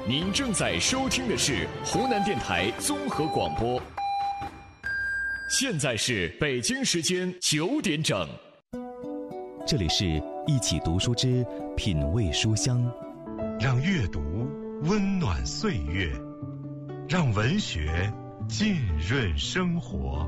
您正在收听的是湖南电台综合广播。现在是北京时间9点整。 这里是一起读书之品味书香， 让阅读温暖岁月，让文学浸润生活。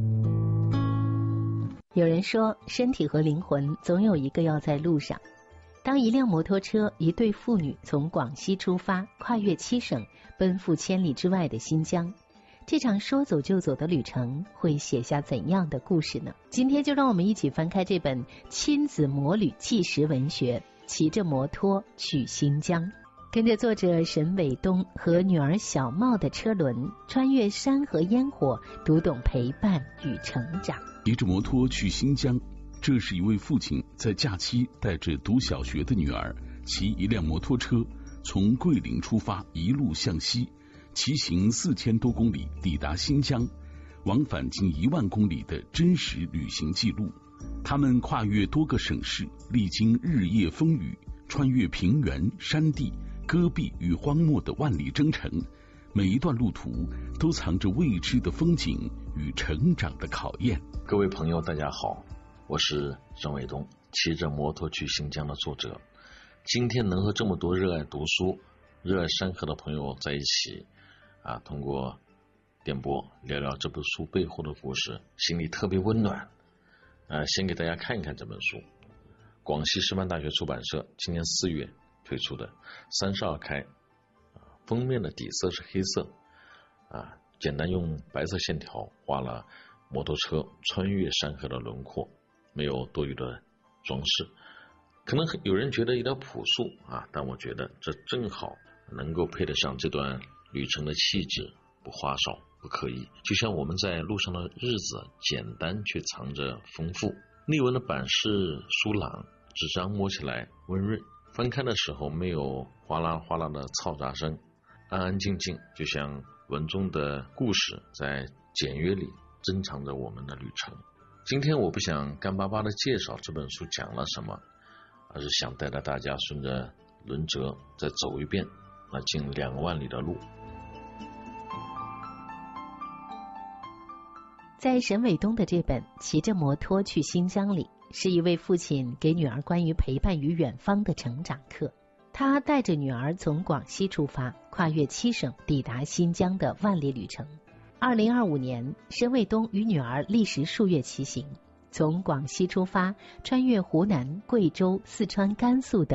有人说，身体和灵魂总有一个要在路上。当一辆摩托车，一对妇女从广西出发，跨越7省，奔赴千里之外的新疆，这场说走就走的旅程会写下怎样的故事呢？今天就让我们一起翻开这本亲子摩旅纪实文学，骑着摩托去新疆，跟着作者沈伟东和女儿小茂的车轮，穿越山河烟火，读懂陪伴与成长。 骑着摩托去新疆，这是一位父亲在假期带着读小学的女儿，骑一辆摩托车从桂林出发，一路向西，骑行4000多公里抵达新疆，往返近1万公里的真实旅行记录。他们跨越多个省市，历经日夜风雨，穿越平原、山地、戈壁与荒漠的万里征程，每一段路途都藏着未知的风景与成长的考验。 各位朋友大家好，我是沈伟东，骑着摩托去新疆的作者。今天能和这么多热爱读书、热爱山河的朋友在一起通过电波聊聊这本书背后的故事，心里特别温暖。先给大家看一看这本书，广西师范大学出版社今年4月推出的，32开，封面的底色是黑色，简单用白色线条画了摩托车穿越山河的轮廓，没有多余的装饰。可能有人觉得有点朴素但我觉得这正好能够配得上这段旅程的气质，不花哨不刻意，就像我们在路上的日子，简单却藏着丰富。内文的版式疏朗，纸张摸起来温润，翻看的时候没有哗啦哗啦的嘈杂声，安安静静，就像文中的故事在简约里珍藏着我们的旅程。今天我不想干巴巴的介绍这本书讲了什么，而是想带着大家顺着轮辙再走一遍那近2万里的路。 在沈伟东的这本《骑着摩托去新疆》里，是一位父亲给女儿关于陪伴与远方的成长课。他带着女儿从广西出发，跨越7省，抵达新疆的万里旅程。2025年，沈伟东与女儿历时数月骑行，从广西出发，穿越湖南、贵州、四川、甘肃等